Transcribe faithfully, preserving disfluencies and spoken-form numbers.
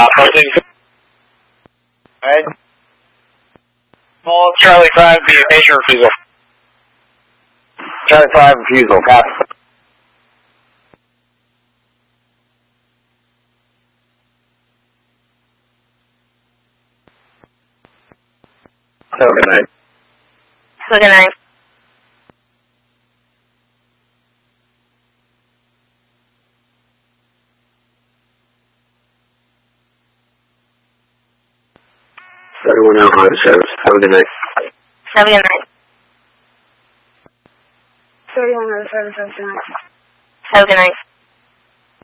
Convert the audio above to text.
Uh, posting. Alright. Small Charlie five, be a major refusal. Charlie five, refusal, pass. So good night. So good night. Everyone out on service. Have a good night. Have a good night. thirty-one out of service, have a good night. Have a good night.